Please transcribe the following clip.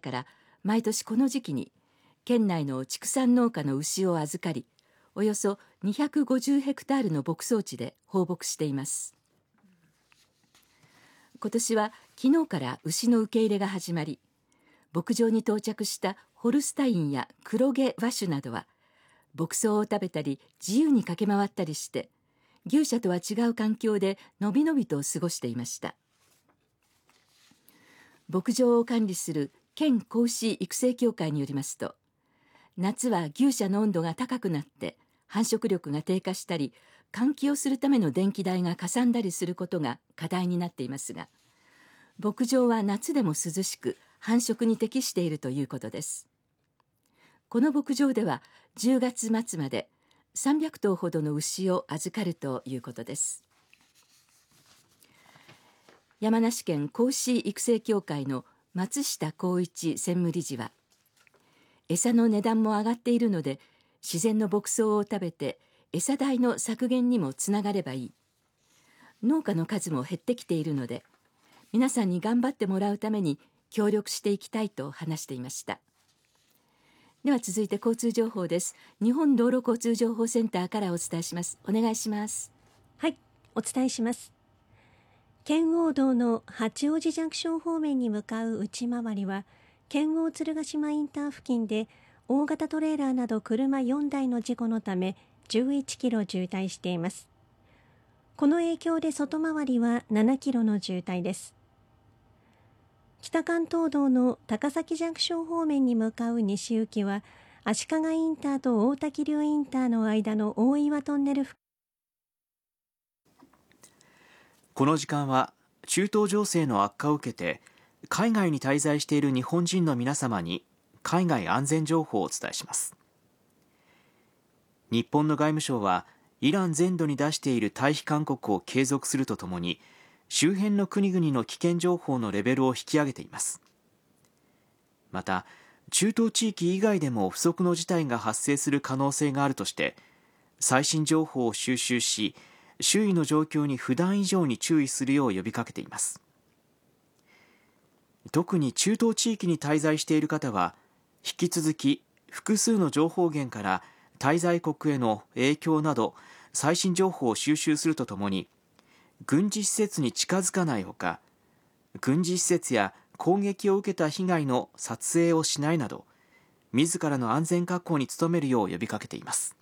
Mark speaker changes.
Speaker 1: から毎年この時期に県内の畜産農家の牛を預かり、およそ250ヘクタールの牧草地で放牧しています。今年は昨日から牛の受け入れが始まり、牧場に到着したホルスタインや黒毛和種などは牧草を食べたり自由に駆け回ったりして、牛舎とは違う環境でのびのびと過ごしていました。牧場を管理する県子牛育成協会によりますと、夏は牛舎の温度が高くなって繁殖力が低下したり、換気をするための電気代がかさんだりすることが課題になっていますが、牧場は夏でも涼しく繁殖に適しているということです。この牧場では10月末まで300頭ほどの牛を預かるということです。山梨県子牛育成協会の松下光一専務理事は、餌の値段も上がっているので、自然の牧草を食べて餌代の削減にもつながればいい。農家の数も減ってきているので、皆さんに頑張ってもらうために協力していきたいと話していました。では続いて交通情報です。日本道路交通情報センターからお伝えします。お願いします。
Speaker 2: はい、お伝えします。県央道の八王子ジャンクション方面に向かう内回りは、県央鶴ヶ島インター付近で大型トレーラーなど車4台の事故のため11キロ渋滞しています。この影響で外回りは7キロの渋滞です。北関東道の高崎ジャンクション方面に向かう西行きは、足利インターと大滝竜インターの間の大岩トンネル。
Speaker 3: この時間は中東情勢の悪化を受けて、海外に滞在している日本人の皆様に海外安全情報をお伝えします。日本の外務省はイラン全土に出している退避勧告を継続するとともに、周辺の国々の危険情報のレベルを引き上げています。また、中東地域以外でも不測の事態が発生する可能性があるとして、最新情報を収集し、周囲の状況に普段以上に注意するよう呼びかけています。特に中東地域に滞在している方は、引き続き複数の情報源から滞在国への影響など最新情報を収集するとともに、軍事施設に近づかないほか、軍事施設や攻撃を受けた被害の撮影をしないなど、自らの安全確保に努めるよう呼びかけています。